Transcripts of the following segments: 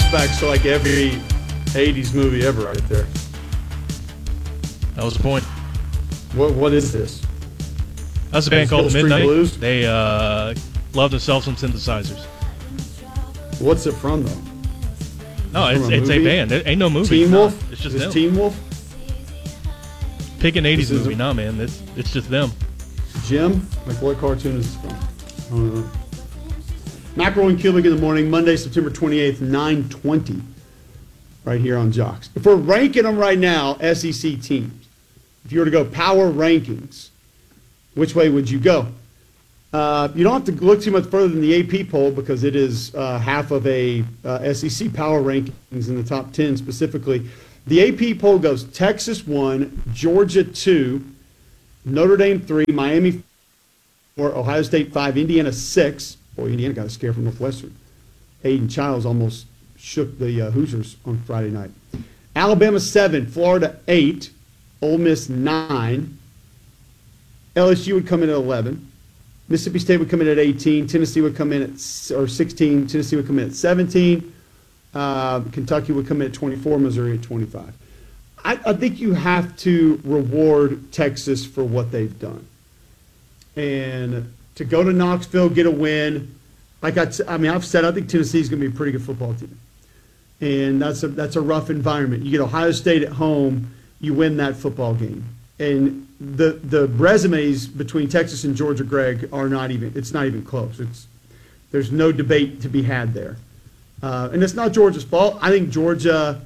flashbacks to like every 80s movie ever right there. That was the point. What is this? That's a band called Hill Street Midnight. Blues? They love to sell some synthesizers. What's it from, though? No, From a it's a movie? band. It ain't no movie. Teen No, Wolf? it's just Is them. Teen Wolf? Pick an 80s This is movie. a- Nah, man. It's just them. Jim? Like what cartoon is this from? I don't know. Mackerel and Cubic in the morning, Monday, September 28th, 9:20. Right here on Jocks. If we're ranking them right now, SEC teams, if you were to go power rankings, which way would you go? You don't have to look too much further than the AP poll because it is half of a SEC power rankings in the top 10 specifically. The AP poll goes Texas 1, Georgia 2, Notre Dame 3, Miami 4, Ohio State 5, Indiana 6. Boy, Indiana got a scare from Northwestern. Hayden Childs almost shook the Hoosiers on Friday night. Alabama 7, Florida 8, Ole Miss 9. LSU would come in at 11. Mississippi State would come in at 18. Tennessee would come in at 16. Tennessee would come in at 17. Kentucky would come in at 24. Missouri at 25. I think you have to reward Texas for what they've done. And to go to Knoxville, get a win. I've said I think Tennessee is going to be a pretty good football team. And that's a rough environment. You get Ohio State at home, you win that football game. And the resumes between Texas and Georgia, Greg, it's not even close. There's no debate to be had there. And it's not Georgia's fault. I think Georgia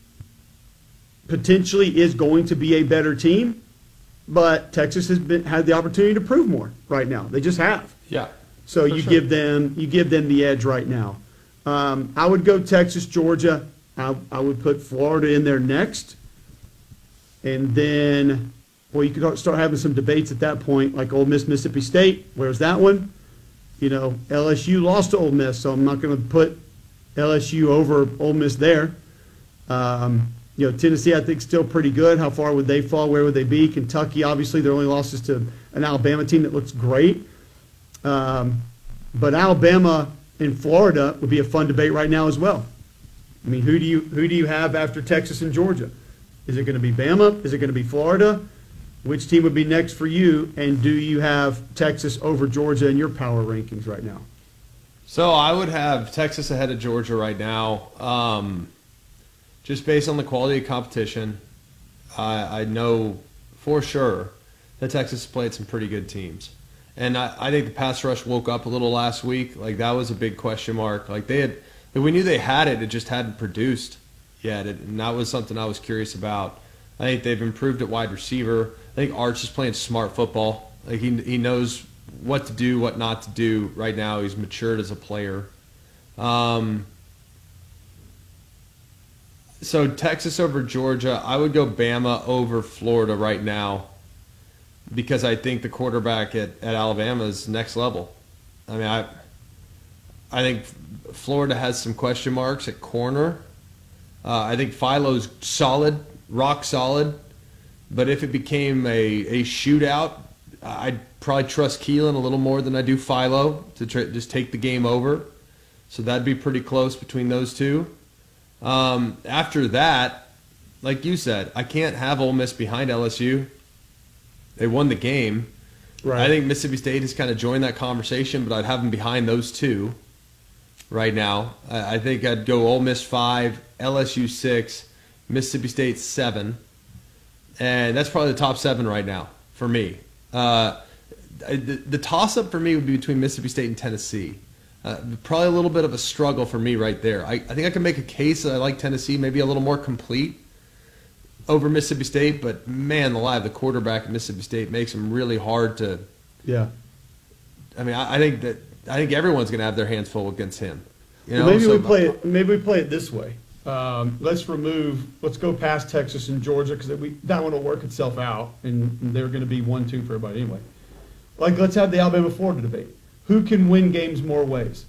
potentially is going to be a better team, but Texas has had the opportunity to prove more right now. They just have. Yeah. So you give them the edge right now. I would go Texas, Georgia. I would put Florida in there next. And then, well, you could start having some debates at that point, like Ole Miss, Mississippi State. Where's that one? LSU lost to Ole Miss, so I'm not going to put LSU over Ole Miss there. Tennessee, I think, still pretty good. How far would they fall? Where would they be? Kentucky, obviously, their only losses to an Alabama team that looks great. But Alabama and Florida would be a fun debate right now as well. I mean, who do you have after Texas and Georgia? Is it going to be Bama? Is it going to be Florida? Which team would be next for you? And do you have Texas over Georgia in your power rankings right now? So I would have Texas ahead of Georgia right now, just based on the quality of competition. I know for sure that Texas has played some pretty good teams. And I think the pass rush woke up a little last week. Like, that was a big question mark. Like, we knew they had it. It just hadn't produced yet. And that was something I was curious about. I think they've improved at wide receiver. I think Arch is playing smart football. Like, he knows what to do, what not to do right now. He's matured as a player. So Texas over Georgia. I would go Bama over Florida right now, because I think the quarterback at Alabama is next level. I mean, I think Florida has some question marks at corner. I think Philo's solid, rock solid. But if it became a shootout, I'd probably trust Keelan a little more than I do Philo to just take the game over. So that'd be pretty close between those two. After that, like you said, I can't have Ole Miss behind LSU. They won the game. Right. I think Mississippi State has kind of joined that conversation, but I'd have them behind those two right now. I think I'd go Ole Miss 5, LSU 6, Mississippi State 7. And that's probably the top 7 right now for me. The toss-up for me would be between Mississippi State and Tennessee. Probably a little bit of a struggle for me right there. I think I can make a case that I like Tennessee maybe a little more complete over Mississippi State, but man alive, the quarterback at Mississippi State makes them really hard to. Yeah. I mean, I think everyone's going to have their hands full against him. Well, maybe we play it this way. Let's go past Texas and Georgia, because that one will work itself out, and they're going to be 1-2 for everybody anyway. Like, let's have the Alabama-Florida debate. Who can win games more ways?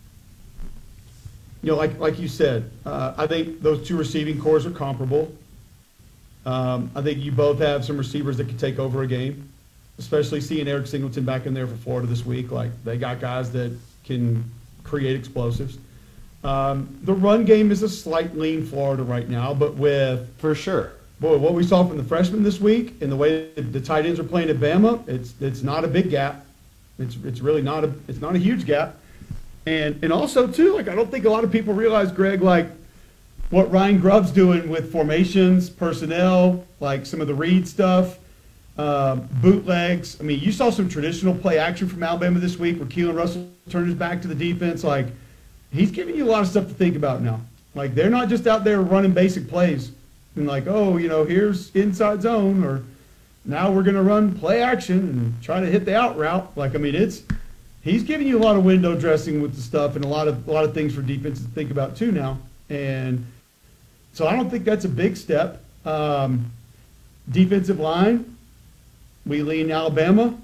Like you said, I think those two receiving cores are comparable. I think you both have some receivers that can take over a game, especially seeing Eric Singleton back in there for Florida this week. Like, they got guys that can create explosives. The run game is a slight lean Florida right now, but with For sure. what we saw from the freshmen this week and the way the tight ends are playing at Bama, it's not a big gap. It's really not a huge gap. And also too, like I don't think a lot of people realize, Greg, like what Ryan Grubb's doing with formations, personnel, like some of the read stuff, bootlegs. I mean, you saw some traditional play action from Alabama this week where Keelan Russell turned his back to the defense. Like he's giving you a lot of stuff to think about now. Like they're not just out there running basic plays and like, oh, here's inside zone, or now we're going to run play action and try to hit the out route. Like, I mean, he's giving you a lot of window dressing with the stuff and a lot of things for defenses to think about too now. And so I don't think that's a big step. Defensive line, we lean Alabama.